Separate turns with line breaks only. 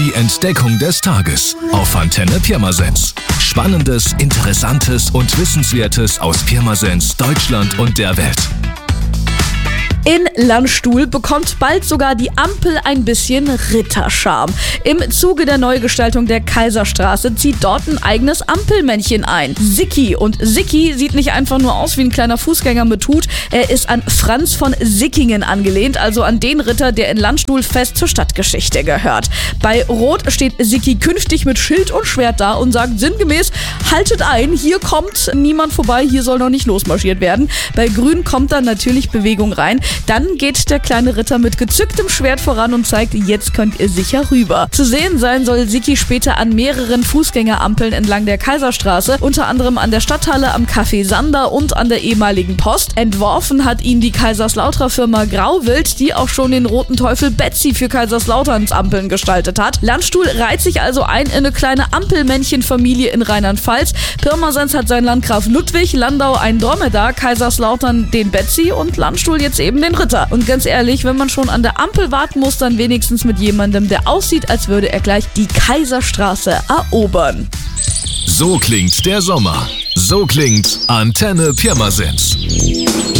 Die Entdeckung des Tages auf Antenne Pirmasens. Spannendes, Interessantes und Wissenswertes aus Pirmasens, Deutschland und der Welt.
In Landstuhl bekommt bald sogar die Ampel ein bisschen Ritterscharme. Im Zuge der Neugestaltung der Kaiserstraße zieht dort ein eigenes Ampelmännchen ein. Sicki. Und Sicki sieht nicht einfach nur aus wie ein kleiner Fußgänger mit Hut. Er ist an Franz von Sickingen angelehnt, also an den Ritter, der in Landstuhl fest zur Stadtgeschichte gehört. Bei Rot steht Sicki künftig mit Schild und Schwert da und sagt sinngemäß: Haltet ein, hier kommt niemand vorbei, hier soll noch nicht losmarschiert werden. Bei Grün kommt dann natürlich Bewegung rein. Dann geht der kleine Ritter mit gezücktem Schwert voran und zeigt, jetzt könnt ihr sicher rüber. Zu sehen sein soll Sicki später an mehreren Fußgängerampeln entlang der Kaiserstraße, unter anderem an der Stadthalle, am Café Sander und an der ehemaligen Post. Entworfen hat ihn die Kaiserslauterer Firma Grauwild, die auch schon den roten Teufel Betsy für Kaiserslauterns Ampeln gestaltet hat. Landstuhl reiht sich also ein in eine kleine Ampelmännchenfamilie in Rheinland-Pfalz. Pirmasens hat sein Landgraf Ludwig, Landau ein Dromedar, Kaiserslautern den Betsy und Landstuhl jetzt eben den Ritter. Und ganz ehrlich, wenn man schon an der Ampel warten muss, dann wenigstens mit jemandem, der aussieht, als würde er gleich die Kaiserstraße erobern.
So klingt der Sommer. So klingt Antenne Pirmasens.